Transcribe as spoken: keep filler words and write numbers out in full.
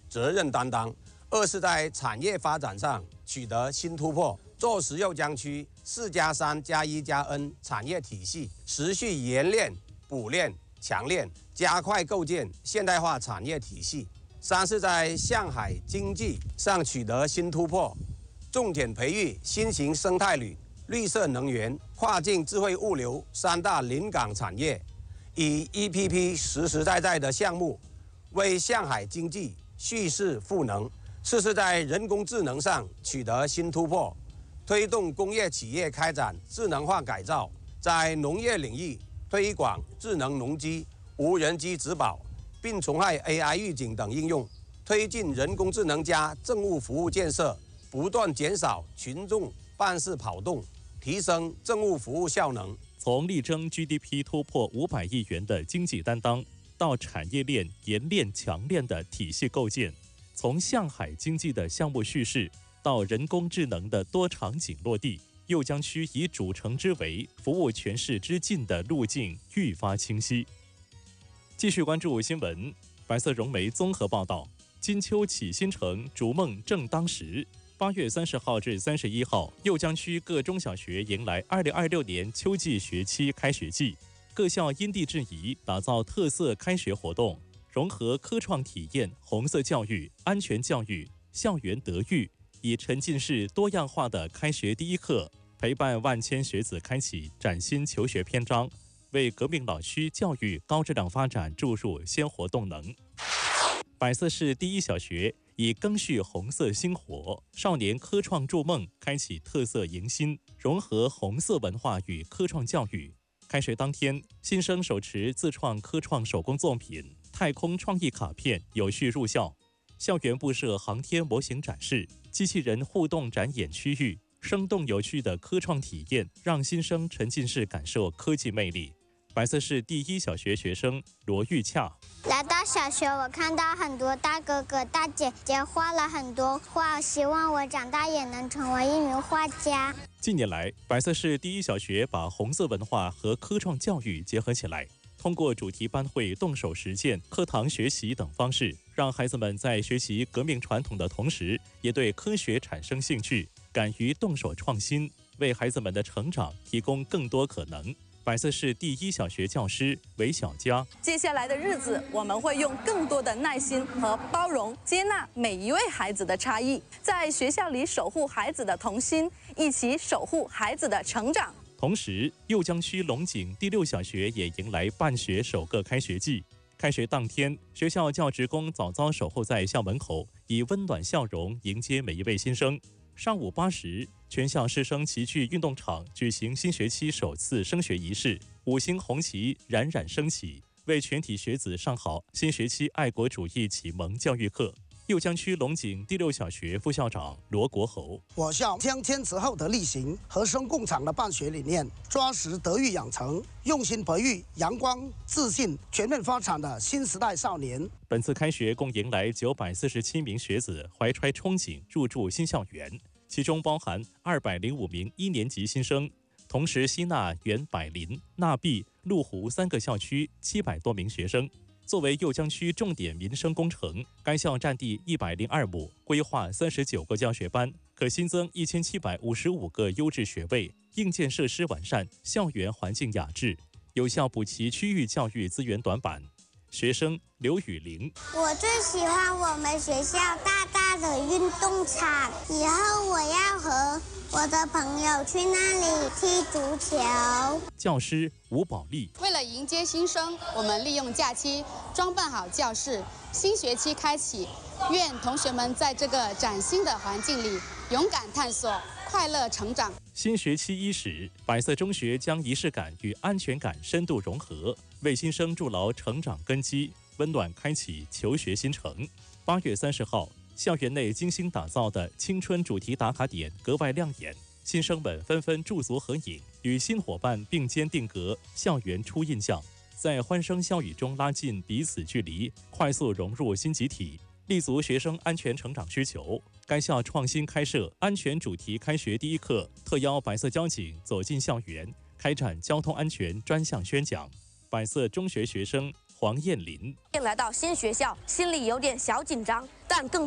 责任担当；二是在产业发展上取得新突破，坐实右江区四加三加一加 N 产业体系，持续研炼、补炼、强炼，加快构建现代化产业体系。三是在向海经济上取得新突破，重点培育新型生态旅、绿色能源、跨境智慧物流三大临港产业，以 E P P 实实在在的项目，为向海经济蓄势赋能。四是在人工智能上取得新突破，推动工业企业开展智能化改造，在农业领域推广智能农机、无人机植保、病虫害 A I 预警等应用，推进人工智能加政务服务建设，不断减少群众办事跑动，提升政务服务效能。 从力争 G D P 突破五百亿元的经济担当，到产业链研炼强炼的体系构建，从向海经济的项目叙事，到人工智能的多场景落地，右江区以主城之围、服务全市之近的路径愈发清晰。继续关注新闻，白色融媒综合报道：金秋启新城，逐梦正当时。八月三十号至三十一号，右江区各中小学迎来二零二六年秋季学期开学季，各校因地制宜打造特色开学活动，融合科创体验、红色教育、安全教育、校园德育，以沉浸式多样化的开学第一课，陪伴万千学子开启崭新求学篇章，为革命老区教育高质量发展注入鲜活动能。百色市第一小学以赓续红色星火，少年科创筑梦，开启特色迎新，融合红色文化与科创教育。开学当天，新生手持自创科创手工作品、太空创意卡片有序入校。校园布设航天模型展示、机器人互动展演区域，生动有趣的科创体验让新生沉浸式感受科技魅力。百色市第一小学学生罗玉洽， 来到小学，我看到很多大哥哥大姐姐画了很多画，希望我长大也能成为一名画家。 近年来，百色市第一小学把红色文化和科创教育结合起来，通过主题班会、动手实践、课堂学习等方式，让孩子们在学习革命传统的同时，也对科学产生兴趣，敢于动手创新，为孩子们的成长提供更多可能。百色市第一小学教师韦小佳， 接下来的日子，我们会用更多的耐心和包容，接纳每一位孩子的差异，在学校里守护孩子的童心，一起守护孩子的成长。 同时，右江区龙井第六小学也迎来办学首个开学季。开学当天，学校教职工早早守候在校门口，以温暖笑容迎接每一位新生。上午八时，全校师生齐聚运动场举行新学期首次升学仪式，五星红旗冉冉升起，为全体学子上好新学期爱国主义启蒙教育课。右江区龙井第六小学副校长罗国侯， 我校将坚持厚德力行、和声共场的办学理念，抓实德育养成，用心培育阳光、自信、全面发展的新时代少年。 本次开学共迎来九百四十七名学子怀揣憧憬入住新校园，其中包含二百零五名一年级新生，同时吸纳原百林、纳碧、麓湖三个校区七百多名学生。作为右江区重点民生工程，该校占地一百零二亩，规划三十九个教学班，可新增一千七百五十五个优质学位，硬件设施完善，校园环境雅致，有效补齐区域教育资源短板。学生刘雨玲， 我最喜欢我们学校大大的运动场，以后我要和我的朋友去那里踢足球。 教师吴宝利， 为了迎接新生，我们利用假期装扮好教室。新学期开启，愿同学们在这个崭新的环境里勇敢探索，快乐成长。 新学期伊始，百色中学将仪式感与安全感深度融合，为新生筑牢成长根基，温暖开启求学新程。八月三十号，校园内精心打造的青春主题打卡点格外亮眼，新生们纷纷驻足合影，与新伙伴并肩定格校园初印象，在欢声笑语中拉近彼此距离，快速融入新集体。立足学生安全成长需求，该校创新开设安全主题开学第一课，特邀白色交警走进校园，开展交通安全专项宣讲。百色中学学生黄燕林。 来到新学校，心里有点小紧张，但更